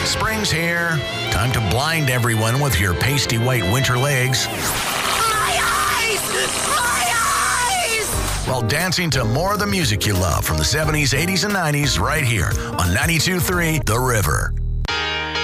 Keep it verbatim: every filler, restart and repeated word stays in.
Spring's here. Time to blind everyone with your pasty white winter legs. My eyes! My eyes! While dancing to more of the music you love from the seventies, eighties, and nineties right here on ninety-two point three The River.